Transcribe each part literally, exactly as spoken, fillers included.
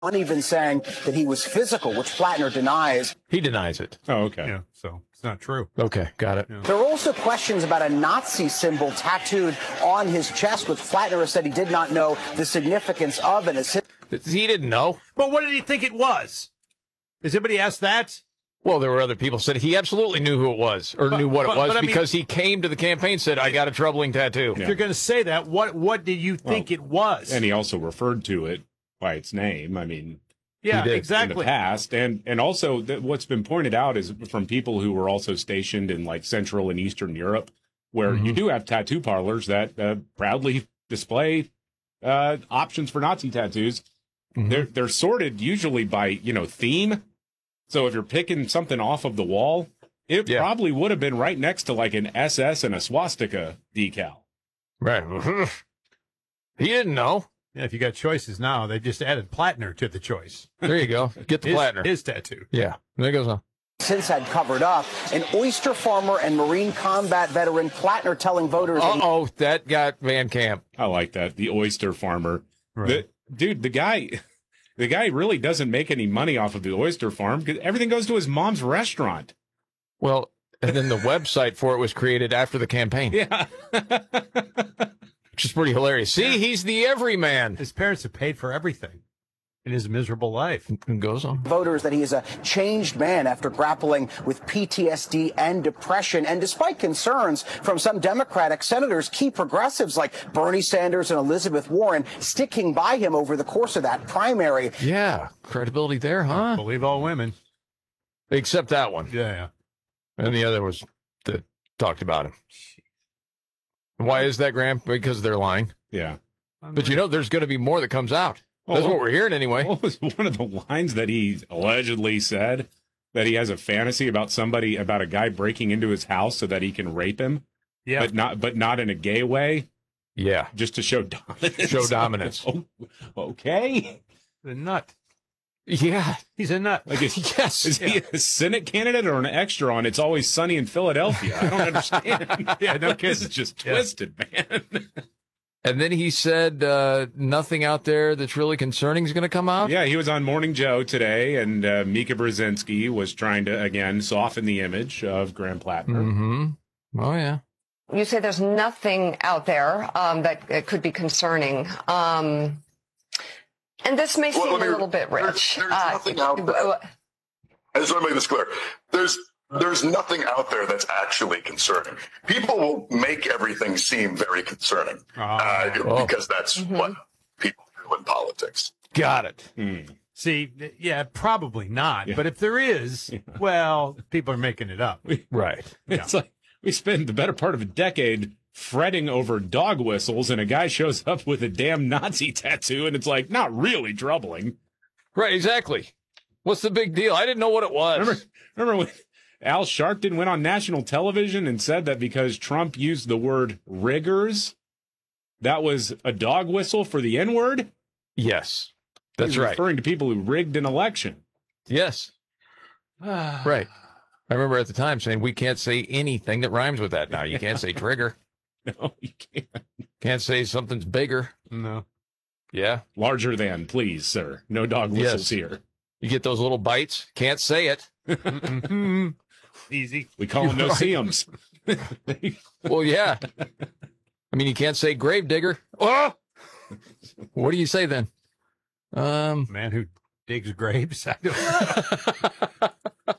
even saying that he was physical, which Plattner denies. He denies it. Oh, okay. Yeah, so it's not true. Okay, got it. Yeah. There are also questions about a Nazi symbol tattooed on his chest, which Plattner has said he did not know the significance of. And as he didn't know. But what did he think it was? Has anybody asked that? Well, there were other people who said he absolutely knew who it was, or but, knew what but, it was, but, I mean, because he came to the campaign and said, I got a troubling tattoo. If Yeah. you're going to say that, what what did you think well, it was? And he also referred to it by its name. I mean, yeah, did, exactly. in the past. And, and also th- what's been pointed out is from people who were also stationed in like Central and Eastern Europe, where Mm-hmm. you do have tattoo parlors that uh, proudly display uh, options for Nazi tattoos. Mm-hmm. They're, they're sorted usually by, you know, theme. So if you're picking something off of the wall, it Yeah. probably would have been right next to like an S S and a swastika decal. Right. He didn't know. Yeah, if you got choices now, they just added Plattner to the choice. There you go. Get the his, Plattner. His tattoo. Yeah. There goes on. since had covered up, an oyster farmer and Marine combat veteran Plattner telling voters. Uh-oh, that got Van Camp. I like that. The oyster farmer. Right. The, dude, the guy... The guy really doesn't make any money off of the oyster farm because everything goes to his mom's restaurant. Well, and then the website for it was created after the campaign. Yeah. Which is pretty hilarious. See, he's the everyman. His parents have paid for everything in his miserable life. And goes on. Voters that he is a changed man after grappling with P T S D and depression. And despite concerns from some Democratic senators, key progressives like Bernie Sanders and Elizabeth Warren sticking by him over the course of that primary. Yeah, credibility there, huh? Believe all women. Except that one. Yeah, yeah. And the other was that talked about him. Why is that, Graham? Because they're lying. Yeah. But you know, there's going to be more that comes out. That's Oh, what we're hearing anyway. What was one of the lines that he allegedly said? That he has a fantasy about somebody, about a guy breaking into his house so that he can rape him, Yeah. but not, but not in a gay way, Yeah. just to show dominance. Show dominance. Oh, okay. The nut. Yeah. He's a nut. Like, is, Yes. is he a Senate candidate or an extra on It's Always Sunny in Philadelphia? I don't understand. Yeah, no This kidding. is just Yeah. twisted, man. And then he said uh, nothing out there that's really concerning is going to come out? Yeah, he was on Morning Joe today, and uh, Mika Brzezinski was trying to, again, soften the image of Graham Plattner. Mm-hmm. Oh, yeah. You say there's nothing out there um, that uh, could be concerning. Um, and this may seem Well, let me- a little bit rich. There's, there's nothing out there. I just want to make this clear. There's there's nothing out there that's actually concerning. People will make everything seem very concerning uh, Oh. because that's Mhm. what people do in politics. Got it. Mm. See, yeah, probably not. Yeah. But if there is, well, people are making it up. Right. It's like we spend the better part of a decade fretting over dog whistles, and a guy shows up with a damn Nazi tattoo, and it's like, not really troubling. Right, exactly. What's the big deal? I didn't know what it was. Remember, remember when Al Sharpton went on national television and said that because Trump used the word riggers, that was a dog whistle for the N-word? Yes. He That's was right. referring to people who rigged an election. Yes. Right. I remember at the time saying we can't say anything that rhymes with that now. You can't say trigger. No, you can't. Can't say something's bigger. No. Yeah. Larger than, please, sir. No dog whistles Yes. here. You get those little bites. Can't say it. Mhm. Easy. We call them You're right. no-see-ums. Well, yeah. I mean, you can't say grave digger. Oh! What do you say then? Um. Man who digs graves. I don't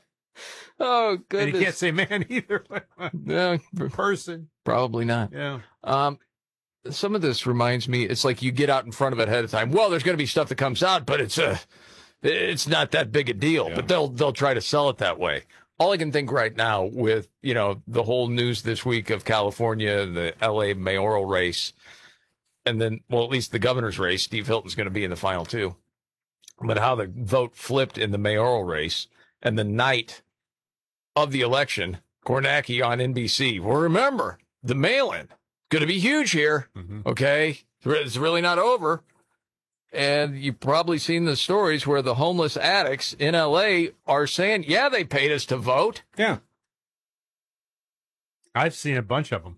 Oh, And goodness. you can't say man either. No, Person. probably not. Yeah. Um, some of this reminds me, it's like you get out in front of it ahead of time. Well, there's going to be stuff that comes out, but it's a, it's not that big a deal. Yeah. But they'll they'll try to sell it that way. All I can think right now with, you know, the whole news this week of California, the L A mayoral race, and then, well, at least the governor's race, Steve Hilton's going to be in the final two. But how the vote flipped in the mayoral race and the night of the election, Kornacki on N B C. Well, remember, the mail-in going to be huge here. Mhm. Okay. It's really not over. And you've probably seen the stories where the homeless addicts in L A are saying, yeah, they paid us to vote. Yeah. I've seen a bunch of them.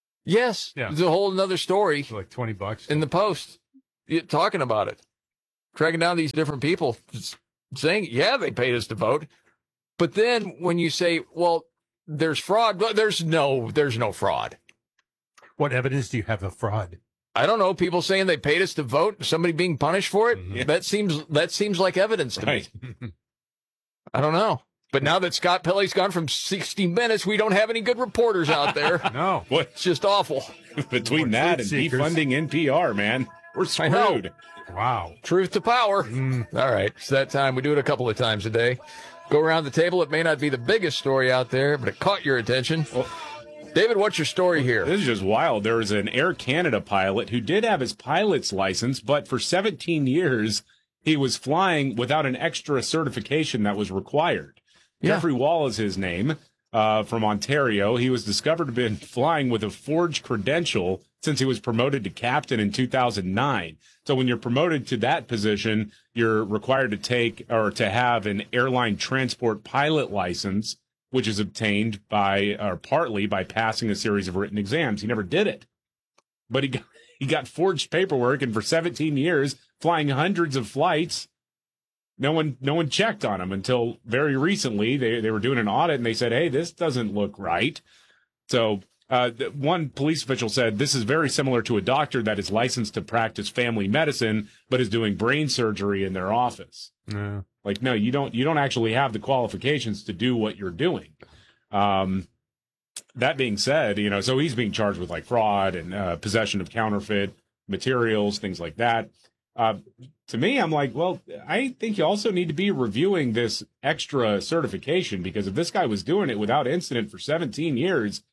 Yes. Yeah. There's a whole another story For like twenty bucks. in the Post y- talking about it. tracking down these different people, saying, yeah, they paid us to vote. But then when you say, well, there's fraud, well, there's no, there's no fraud. What evidence do you have of fraud? I don't know. People saying they paid us to vote, somebody being punished for it. Mm-hmm. That seems that seems like evidence to Right. me. I don't know. But now that Scott Pelley's gone from sixty minutes, we don't have any good reporters out there. No. What? It's just awful. Between More that and truth seekers. defunding N P R, man, we're I know. screwed. Wow. Truth to power. All right. It's that time. We do it a couple of times a day. Go around the table. It may not be the biggest story out there, but it caught your attention. Well, David, what's your story here? This is just wild. There was an Air Canada pilot who did have his pilot's license, but for seventeen years, he was flying without an extra certification that was required. Yeah. Jeffrey Wall is his name, uh, from Ontario. He was discovered to have been flying with a forged credential since he was promoted to captain in two thousand nine. So when you're promoted to that position, you're required to take or to have an airline transport pilot license, which is obtained by, or partly by passing a series of written exams. He never did it, but he got, he got forged paperwork, and for seventeen years, flying hundreds of flights, no one, no one checked on him until very recently. They, they were doing an audit and they said, hey, this doesn't look right. So, uh, th- one police official said, this is very similar to a doctor that is licensed to practice family medicine, but is doing brain surgery in their office. Yeah. Like, no, you don't, you don't actually have the qualifications to do what you're doing. Um, that being said, you know, so he's being charged with like fraud and uh, possession of counterfeit materials, things like that. Uh, to me, I'm like, well, I think you also need to be reviewing this extra certification, because if this guy was doing it without incident for seventeen years,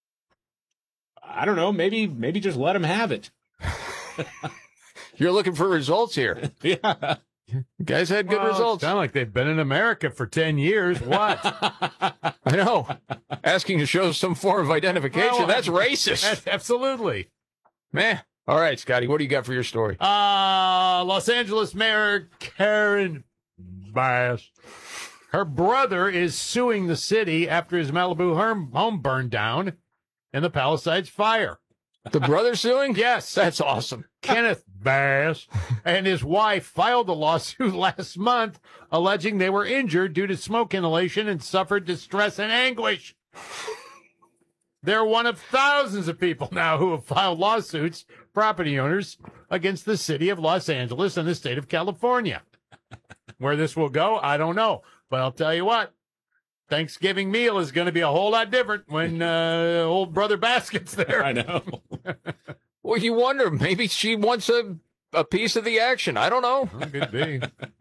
I don't know, maybe, maybe just let him have it. You're looking for results here. Yeah. You guys had good Well, results. Sound like they've been in America for ten years. What? I know. Asking to show some form of identification, Well, that's racist. That's absolutely. Man. All right, Scotty, what do you got for your story? Uh, Los Angeles Mayor Karen Bass. Her brother is suing the city after his Malibu home, home burned down in the Palisades fire. The brother suing? Yes. That's awesome. Kenneth Bass and his wife filed a lawsuit last month alleging they were injured due to smoke inhalation and suffered distress and anguish. They're one of thousands of people now who have filed lawsuits, property owners, against the city of Los Angeles and the state of California. Where this will go, I don't know. But I'll tell you what, Thanksgiving meal is going to be a whole lot different when uh, old brother Bass gets there. I know. Well, you wonder, maybe she wants a, a piece of the action. I don't know. Well, could be.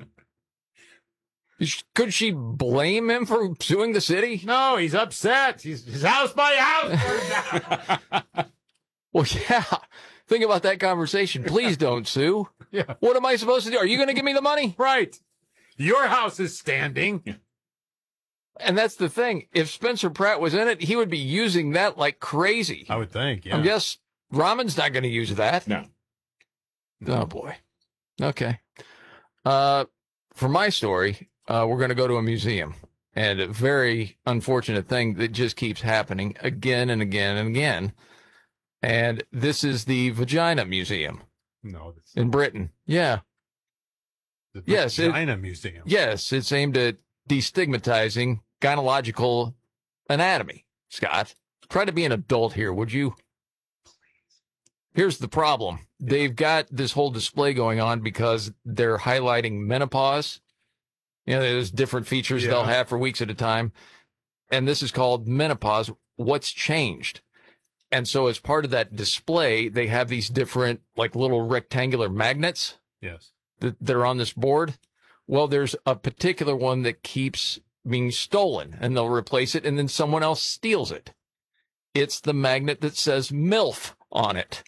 Could she blame him for suing the city? No, he's upset. He's, his house by house burned down. Well, yeah. Think about that conversation. Please don't sue. Yeah. What am I supposed to do? Are you going to give me the money? Right. Your house is standing. And that's the thing. If Spencer Pratt was in it, he would be using that like crazy. I would think, yeah. I guess Ramon's not going to use that. No. Oh, boy. Okay. Uh, for my story, uh, we're going to go to a museum. And a very unfortunate thing that just keeps happening again and again and again. And this is the Vagina Museum No, it's in Britain. Yeah. the yes, it- Vagina Museum. Yes, it's aimed at destigmatizing gynecological anatomy. Scott, try to be an adult here, would you? Here's the problem. They've got this whole display going on because they're highlighting menopause. You know, there's different features Yeah. they'll have for weeks at a time. And this is called menopause. What's changed? And so as part of that display, they have these different, like little rectangular magnets Yes. that, that are on this board. Well, there's a particular one that keeps being stolen, and they'll replace it, and then someone else steals it. It's the magnet that says MILF on it.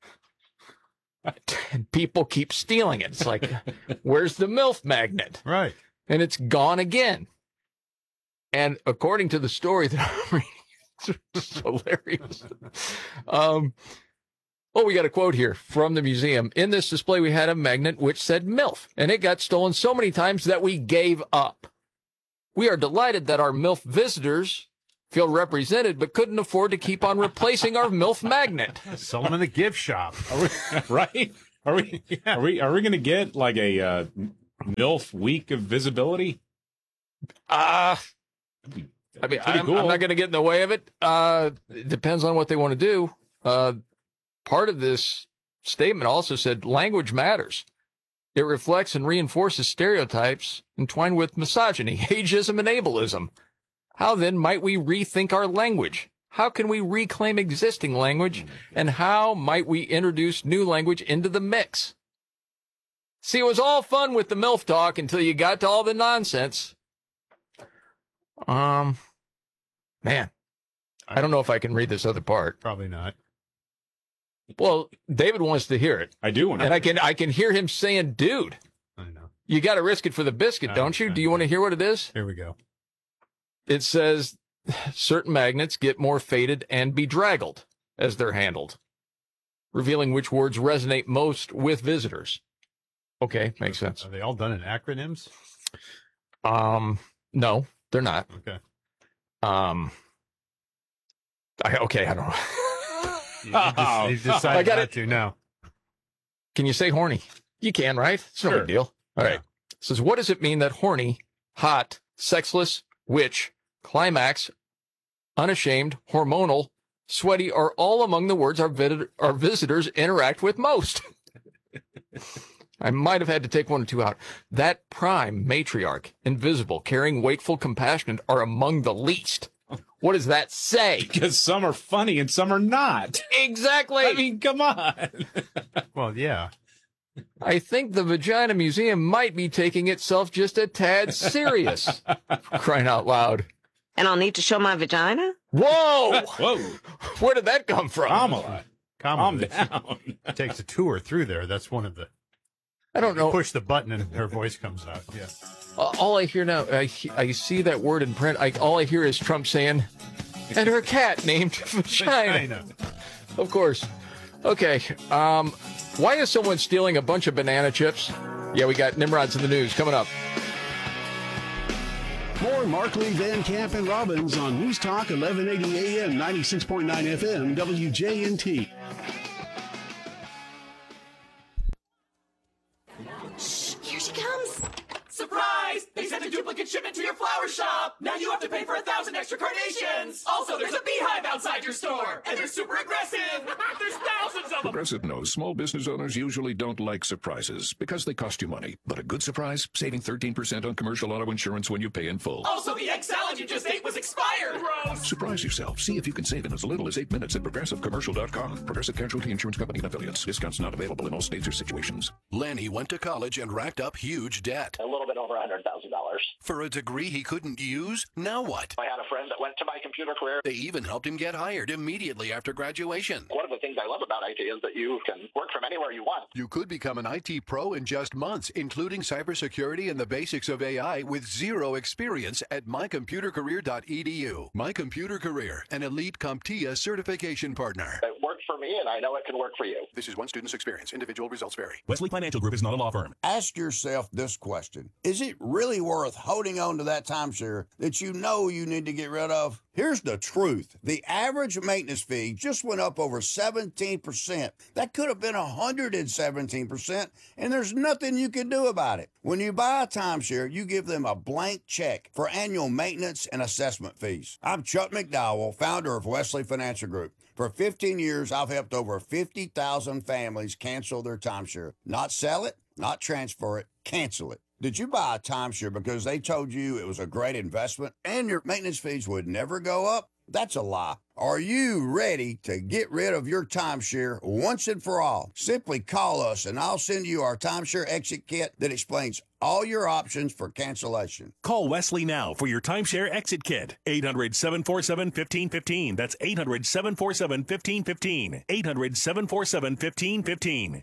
And people keep stealing it. It's like, where's the MILF magnet? Right. And it's gone again. And according to the story that I'm reading, it's hilarious. Um, oh, we got a quote here from the museum. In this display, we had a magnet which said MILF, and it got stolen so many times that we gave up. We are delighted that our MILF visitors feel represented, but couldn't afford to keep on replacing our MILF magnet. Sell them in the gift shop. Right? Are we? Yeah. Are we? Are we going to get like a uh, MILF week of visibility? Uh, I mean, I'm, cool. I'm not going to get in the way of it. Uh, it depends on what they want to do. Uh, part of this statement also said language matters. It reflects and reinforces stereotypes entwined with misogyny, ageism, and ableism. How then might we rethink our language? How can we reclaim existing language? And how might we introduce new language into the mix? See, it was all fun with the MILF talk until you got to all the nonsense. Um, man, I don't know if I can read this other part. Probably not. Well, David wants to hear it. I do want to. And I can I can hear him saying, dude, I know. you got to risk it for the biscuit, I don't you? understand. Do you want to hear what it is? Here we go. It says certain magnets get more faded and bedraggled as they're handled, revealing which words resonate most with visitors. Okay, makes sense. Are they all done in acronyms? Um, no, they're not. Okay. Um, I, okay, I don't know. You, you just, you decided I got not it. to now. Can you say horny? You can, right? It's no Sure. big deal. All Yeah. right. It says, what does it mean that horny, hot, sexless, witch, climax, unashamed, hormonal, sweaty are all among the words our, vid- our visitors interact with most? I might have had to take one or two out. That prime, matriarch, invisible, caring, wakeful, compassionate are among the least. What does that say? Because some are funny and some are not. Exactly. I mean, come on. Well, yeah. I think the Vagina Museum might be taking itself just a tad serious. Crying out loud. And I'll need to show my vagina? Whoa! Whoa, Where did that come from? Kamala, calm Kamala down. takes a tour through there. That's one of the. I don't know. Push the button and her voice comes out. Yeah. Uh, all I hear now, I, he- I see that word in print. I, all I hear is Trump saying, and her cat named Vagina. Of course. Okay. Um, why is someone stealing a bunch of banana chips? Yeah, we got Nimrods in the news coming up. More Markley, Van Camp, and Robbins on News Talk eleven eighty A M, ninety-six point nine F M, W J N T. Here she comes. Surprise! They sent a duplicate shipment to your flower shop. Now you have to pay for a thousand extra carnations. Also, there's a beehive outside your store, and they're super aggressive. There's thousands of them. Progressive knows small business owners usually don't like surprises because they cost you money. But a good surprise, saving thirteen percent on commercial auto insurance when you pay in full. Also, the egg salad you just ate was expired. Gross. Surprise yourself. See if you can save in as little as eight minutes at progressive commercial dot com. Progressive Casualty Insurance Company and affiliates. Discounts not available in all states or situations. Lanny went to college and racked up huge debt. A little bit over one hundred thousand dollars. For a degree he couldn't use? Now what? I had a friend that went to my computer career. They even helped him get hired immediately after graduation. One of the things I love about I T is that you can work from anywhere you want. You could become an I T pro in just months, including cybersecurity and the basics of A I with zero experience at my computer career dot e d u. My Computer Career, an elite CompTIA certification partner. It worked for me, and I know it can work for you. This is one student's experience. Individual results vary. Wesley Financial Group is not a law firm. Ask yourself this question. Is it really worth holding on to that timeshare that you know you need to get rid of? Here's the truth. The average maintenance fee just went up over seventeen percent. That could have been one hundred seventeen percent, and there's nothing you can do about it. When you buy a timeshare, you give them a blank check for annual maintenance and assessment fees. I'm Chuck McDowell, founder of Wesley Financial Group. For fifteen years, I've helped over fifty thousand families cancel their timeshare. Not sell it, not transfer it, cancel it. Did you buy a timeshare because they told you it was a great investment and your maintenance fees would never go up? That's a lie. Are you ready to get rid of your timeshare once and for all? Simply call us and I'll send you our timeshare exit kit that explains all your options for cancellation. Call Wesley now for your timeshare exit kit. eight hundred, seven four seven, one five one five. That's eight hundred, seven four seven, one five one five. eight hundred, seven four seven, one five one five.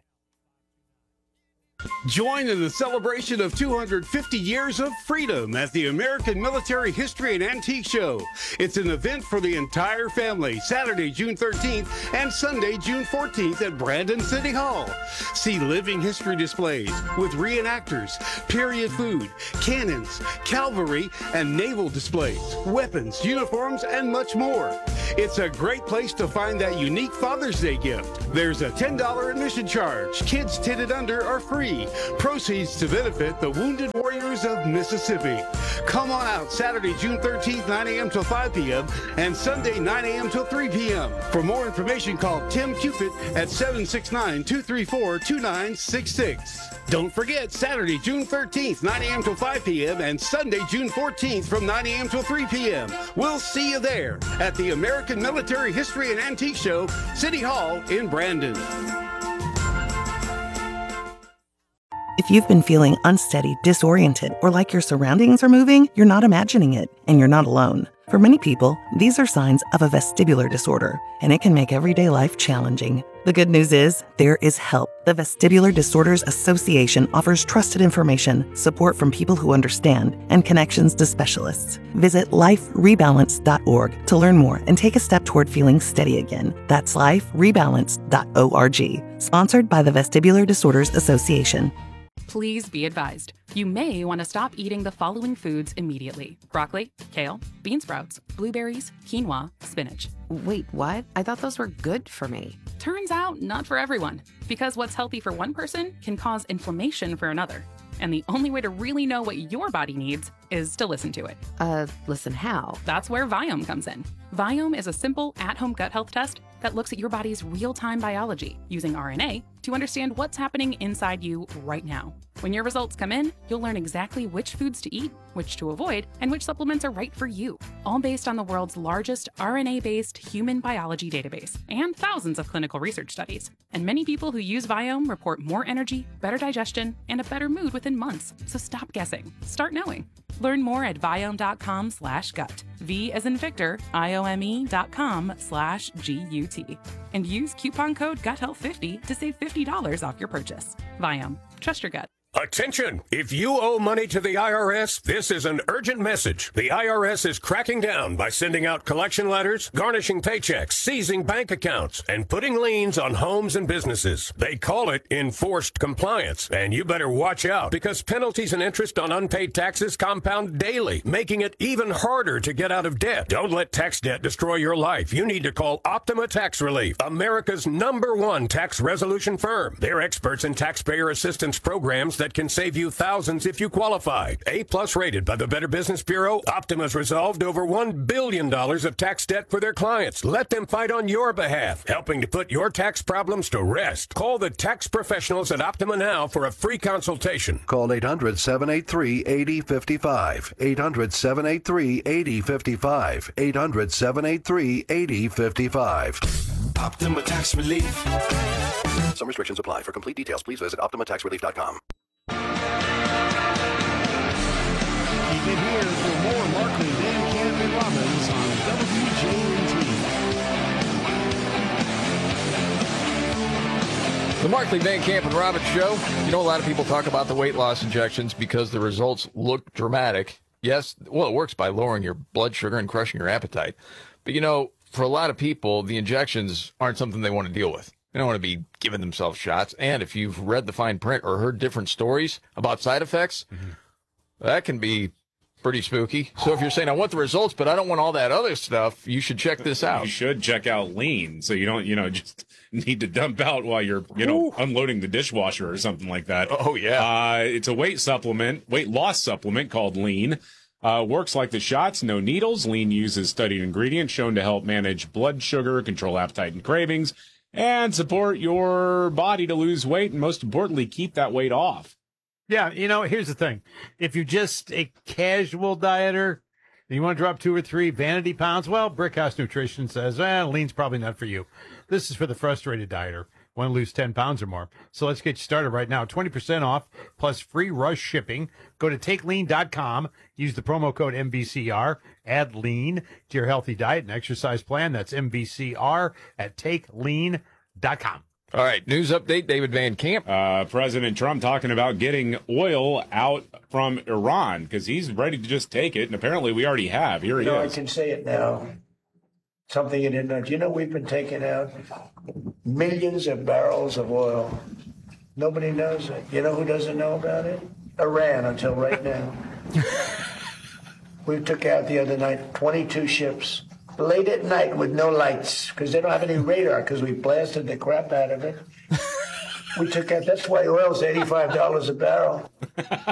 Join in the celebration of two hundred fifty years of freedom at the American Military History and Antique Show. It's an event for the entire family, Saturday, June thirteenth and Sunday, June fourteenth at Brandon City Hall. See living history displays with reenactors, period food, cannons, cavalry, and naval displays, weapons, uniforms, and much more. It's a great place to find that unique Father's Day gift. There's a ten dollars admission charge. Kids ten and under are free. Proceeds to benefit the Wounded Warriors of Mississippi. Come on out Saturday, June thirteenth, nine a.m. till five p.m. and Sunday, nine a.m. till three p.m. For more information, call Tim Cupid at seven six nine, two three four, two nine six six. Don't forget, Saturday, June thirteenth, nine a.m. till five p.m. and Sunday, June fourteenth from nine a.m. till three p.m. We'll see you there at the American Military History and Antique Show, City Hall in Brandon. If you've been feeling unsteady, disoriented, or like your surroundings are moving, you're not imagining it, and you're not alone. For many people, these are signs of a vestibular disorder, and it can make everyday life challenging. The good news is, there is help. The Vestibular Disorders Association offers trusted information, support from people who understand, and connections to specialists. Visit life rebalance dot org to learn more and take a step toward feeling steady again. That's life rebalance dot org. Sponsored by the Vestibular Disorders Association. Please be advised, you may want to stop eating the following foods immediately. Broccoli, kale, bean sprouts, blueberries, quinoa, spinach. Wait, what? I thought those were good for me. Turns out, not for everyone, because what's healthy for one person can cause inflammation for another. And the only way to really know what your body needs is to listen to it. Uh, listen how? That's where Viome comes in. Viome is a simple, at-home gut health test that looks at your body's real-time biology using R N A to understand what's happening inside you right now. When your results come in, you'll learn exactly which foods to eat, which to avoid, and which supplements are right for you, all based on the world's largest R N A-based human biology database and thousands of clinical research studies. And many people who use Viome report more energy, better digestion, and a better mood within months. So stop guessing. Start knowing. Learn more at viome.com slash gut. V as in Victor, I-O-M-E dot com slash G-U-T. And use coupon code gut health fifty to save fifty dollars off your purchase. Viome. Trust your gut. Attention! If you owe money to the I R S, this is an urgent message. The I R S is cracking down by sending out collection letters, garnishing paychecks, seizing bank accounts, and putting liens on homes and businesses. They call it enforced compliance, and you better watch out because penalties and interest on unpaid taxes compound daily, making it even harder to get out of debt. Don't let tax debt destroy your life. You need to call Optima Tax Relief, America's number one tax resolution firm. They're experts in taxpayer assistance programs that can save you thousands if you qualify. A-plus rated by the Better Business Bureau, Optima's resolved over one billion dollars of tax debt for their clients. Let them fight on your behalf, helping to put your tax problems to rest. Call the tax professionals at Optima now for a free consultation. Call eight hundred, seven eight three, eight zero five five. eight hundred, seven eight three, eight zero five five. eight hundred, seven eight three, eight zero five five. Optima Tax Relief. Some restrictions apply. For complete details, please visit optima tax relief dot com. Keep it here for more Markley, Van Camp, and Robbins on W J N T. The Markley, Van Camp, and Robbins Show. You know, a lot of people talk about the weight loss injections because the results look dramatic. Yes, well, it works by lowering your blood sugar and crushing your appetite. But, you know, for a lot of people, the injections aren't something they want to deal with. They don't want to be giving themselves shots. And if you've read the fine print or heard different stories about side effects, mm-hmm. that can be pretty spooky. So if you're saying, I want the results, but I don't want all that other stuff, you should check this out. You should check out Lean so you don't, you know, just need to dump out while you're, you know, Ooh. unloading the dishwasher or something like that. Oh, yeah. Uh, it's a weight supplement, weight loss supplement called Lean. Uh, works like the shots, no needles. Lean uses studied ingredients shown to help manage blood sugar, control appetite and cravings, and support your body to lose weight, and most importantly, keep that weight off. Yeah, you know, here's the thing. If you're just a casual dieter, and you want to drop two or three vanity pounds, well, Brickhouse Nutrition says, eh, lean's probably not for you. This is for the frustrated dieter. Want to lose ten pounds or more. So let's get you started right now. twenty percent off plus free rush shipping. Go to take lean dot com. Use the promo code M B C R. Add lean to your healthy diet and exercise plan. That's M B C R at take lean dot com. All right, news update, David Van Camp. Uh, President Trump talking about getting oil out from Iran because he's ready to just take it, and apparently we already have. Here he you know, is. I can say it now. Something you didn't know. Do you know we've been taking out millions of barrels of oil? Nobody knows it. You know who doesn't know about it? Iran, until right now. We took out the other night twenty-two ships late at night with no lights because they don't have any radar because we blasted the crap out of it. We took out, that's why oil's eighty-five dollars a barrel.